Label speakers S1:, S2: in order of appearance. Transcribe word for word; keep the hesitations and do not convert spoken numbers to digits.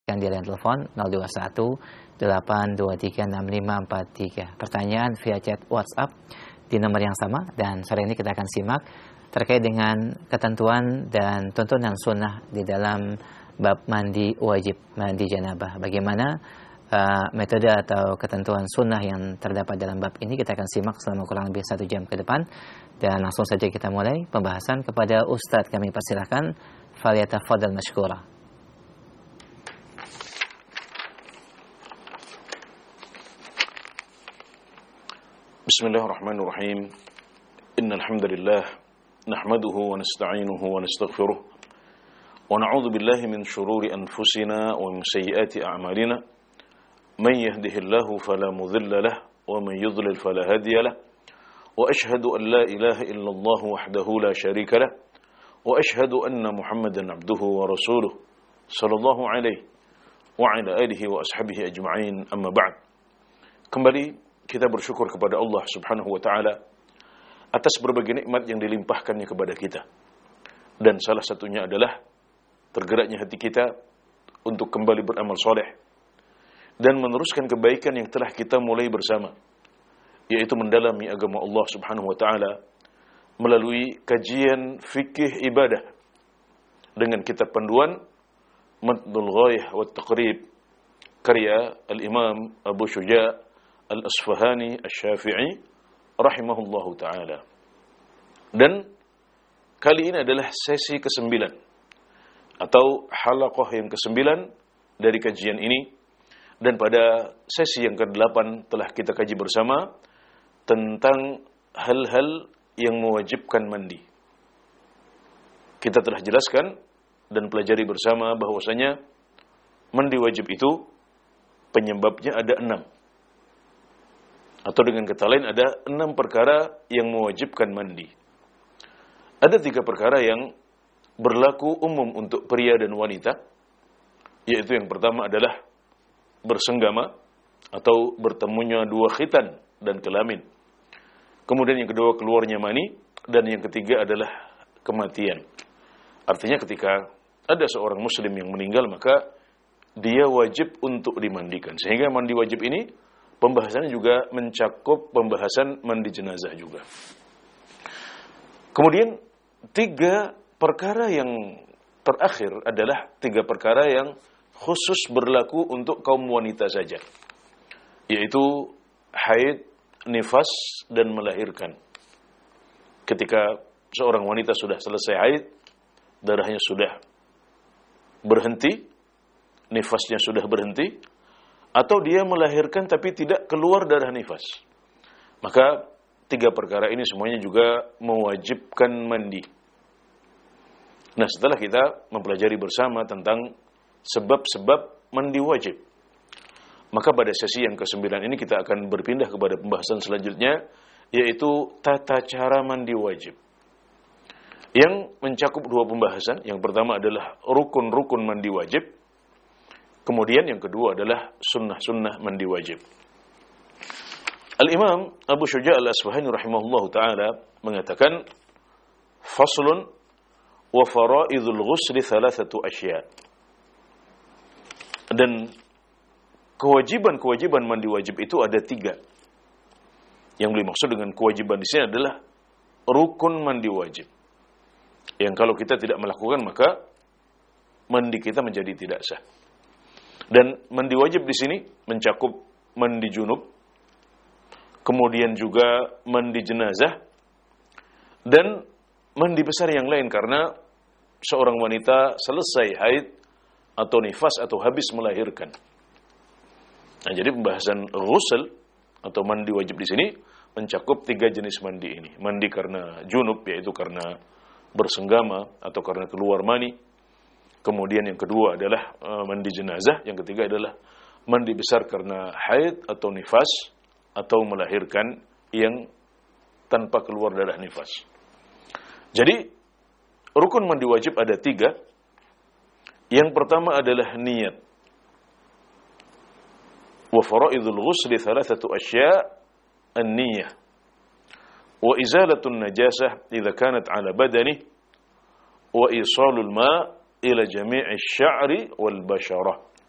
S1: di line telepon nol dua satu delapan dua tiga enam lima empat tiga. Pertanyaan via chat WhatsApp di nomor yang sama, dan sore ini kita akan simak terkait dengan ketentuan dan tuntunan sunnah di dalam bab mandi wajib, mandi janabah. Bagaimana uh, metode atau ketentuan sunnah yang terdapat dalam bab ini, kita akan simak selama kurang lebih satu jam ke depan. Dan langsung saja kita mulai pembahasan. Kepada Ustadz kami persilahkan, falyatafaddal mashkura.
S2: Bismillahirrahmanirrahim. Innal hamdalillah nahmaduhu wa nasta'inuhu wa nastaghfiruh wa na'udzu billahi min shururi anfusina wa min sayyiati a'malina. Man yahdihillahu fala mudilla lahu wa man yudlil fala hadiya lahu. Wa ashhadu an la ilaha illallah wahdahu la syarika lahu wa ashhadu anna Muhammadan abduhu wa rasuluh sallallahu alaihi wa ala alihi wa ashabihi ajma'in, amma ba'd. Kembali kita bersyukur kepada Allah Subhanahu wa taala atas berbagai nikmat yang dilimpahkannya kepada kita. Dan salah satunya adalah tergeraknya hati kita untuk kembali beramal soleh dan meneruskan kebaikan yang telah kita mulai bersama, yaitu mendalami agama Allah Subhanahu wa taala melalui kajian fikih ibadah dengan kitab panduan Matnul Ghayah wa Taqrib karya Al-Imam Abu Syuja' Al-Asfahani Asy-Syafi'i rahimahullahu taala. Dan kali ini adalah sesi kesembilan atau halaqah yang kesembilan dari kajian ini, dan pada sesi yang kedelapan telah kita kaji bersama tentang hal-hal yang mewajibkan mandi. Kita telah jelaskan dan pelajari bersama bahwasanya mandi wajib itu penyebabnya ada enam. Atau dengan kata lain ada enam perkara yang mewajibkan mandi. Ada tiga perkara yang berlaku umum untuk pria dan wanita, yaitu yang pertama adalah bersenggama atau bertemunya dua khitan dan kelamin. Kemudian yang kedua keluarnya mani, dan yang ketiga adalah kematian. Artinya ketika ada seorang muslim yang meninggal, maka dia wajib untuk dimandikan. Sehingga mandi wajib ini pembahasannya juga mencakup pembahasan mandi jenazah juga. Kemudian tiga perkara yang terakhir adalah tiga perkara yang khusus berlaku untuk kaum wanita saja, yaitu haid, nifas, dan melahirkan. Ketika seorang wanita sudah selesai haid, darahnya sudah berhenti, nifasnya sudah berhenti, atau dia melahirkan tapi tidak keluar darah nifas, maka tiga perkara ini semuanya juga mewajibkan mandi. Nah, setelah kita mempelajari bersama tentang sebab-sebab mandi wajib, maka pada sesi yang kesembilan ini kita akan berpindah kepada pembahasan selanjutnya, yaitu tata cara mandi wajib, yang mencakup dua pembahasan. Yang pertama adalah rukun-rukun mandi wajib, kemudian yang kedua adalah sunnah-sunnah mandi wajib. Al-Imam Abu Syuja' Al-Asfahani rahimahullahu ta'ala mengatakan, faslun wa faraidul ghusli thalathatu asya'. Dan kewajiban-kewajiban mandi wajib itu ada tiga. Yang dimaksud dengan kewajiban di sini adalah rukun mandi wajib, yang kalau kita tidak melakukan maka mandi kita menjadi tidak sah. Dan mandi wajib di sini mencakup mandi junub, kemudian juga mandi jenazah, dan mandi besar yang lain karena seorang wanita selesai haid atau nifas atau habis melahirkan. Nah, jadi pembahasan ghusl atau mandi wajib di sini mencakup tiga jenis mandi ini. Mandi karena junub, yaitu karena bersenggama atau karena keluar mani. Kemudian yang kedua adalah uh, mandi jenazah. Yang ketiga adalah mandi besar karena haid atau nifas atau melahirkan yang tanpa keluar darah nifas. Jadi rukun mandi wajib ada tiga. Yang pertama adalah niat. Wa faraidul ghusli thalathatu asya' an-niyah wa izalatun najasah idza kanat 'ala badanihi wa isalul ma' ila jami'i asy-sya'ri wal basharah.